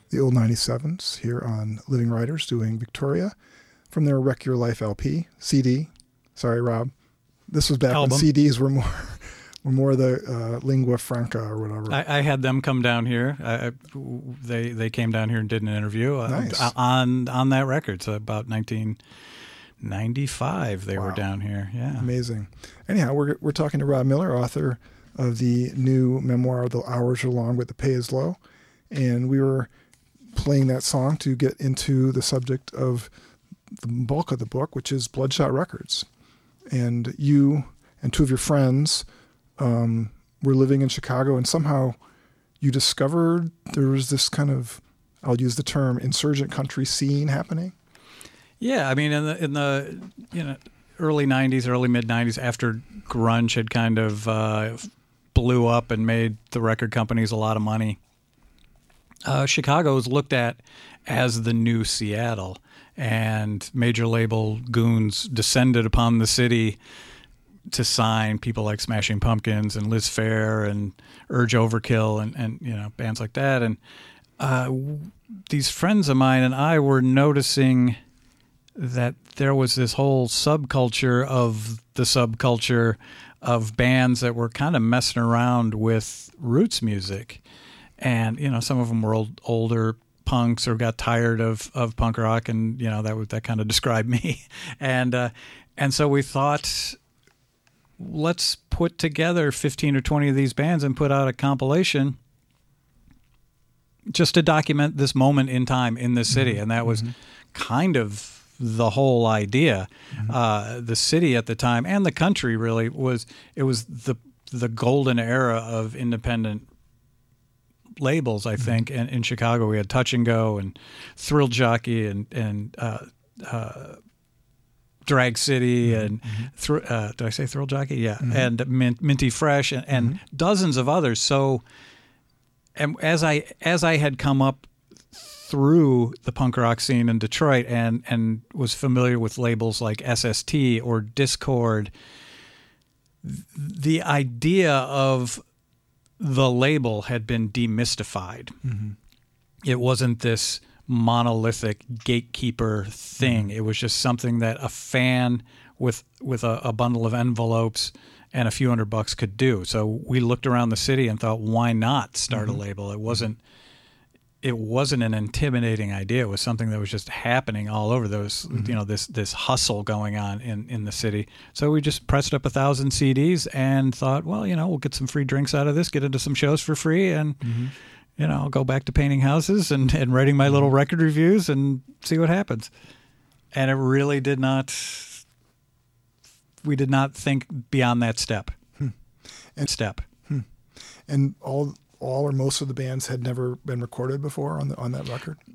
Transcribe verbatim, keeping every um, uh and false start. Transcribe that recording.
the Old ninety-sevens here on Living Writers doing Victoria from their Wreck Your Life L P, C D. Sorry, Rob. This was back Album. when C Ds were more were more the uh, lingua franca or whatever. I, I had them come down here. I, they they came down here and did an interview uh, Nice. on on that record. So about nineteen ninety-five they Wow. were down here. Yeah. Amazing. Anyhow, we're we're talking to Rob Miller, author of the new memoir, The Hours Are Long, but the Pay Is Low. And we were playing that song to get into the subject of the bulk of the book, which is Bloodshot Records. And you and two of your friends um, were living in Chicago, and somehow you discovered there was this kind of, I'll use the term, insurgent country scene happening. Yeah, I mean, in the in the you know early nineties, early mid nineties, after grunge had kind of uh, blew up and made the record companies a lot of money, uh, Chicago was looked at as the new Seattle, and major label goons descended upon the city to sign people like Smashing Pumpkins and Liz Phair and Urge Overkill and, and you know bands like that. And uh, these friends of mine and I were noticing that there was this whole subculture of the subculture of bands that were kind of messing around with roots music. And, you know, some of them were old, older punks or got tired of, of punk rock, and, you know, that would, that kind of described me. And, uh, and so we thought, let's put together fifteen or twenty of these bands and put out a compilation just to document this moment in time in the city. Mm-hmm. And that was mm-hmm. kind of the whole idea. Mm-hmm. Uh, the city at the time and the country really was, it was the, the golden era of independent labels, I think. And in Chicago, we had Touch and Go and Thrill Jockey and, and, uh, uh, Drag City and mm-hmm. thr- uh, did I say Thrill Jockey? Yeah. Mm-hmm. And Min- Minty Fresh and, and Mm-hmm. dozens of others. So, and as I, as I had come up through the punk rock scene in Detroit and, and was familiar with labels like S S T or Discord, the idea of the label had been demystified. Mm-hmm. It wasn't this monolithic gatekeeper thing. Mm-hmm. It was just something that a fan with with a, a bundle of envelopes and a few hundred bucks could do. So we looked around the city and thought, why not start Mm-hmm. a label? It wasn't it wasn't an intimidating idea. It was something that was just happening all over. There was, Mm-hmm. you know, this this hustle going on in, in the city. So we just pressed up a thousand C Ds and thought, well, you know, we'll get some free drinks out of this, get into some shows for free, and Mm-hmm. you know, I'll go back to painting houses and, and writing my little record reviews and see what happens. And it really did not, we did not think beyond that step. Hmm. And, step. Hmm. And all all or most of the bands had never been recorded before on the on that record?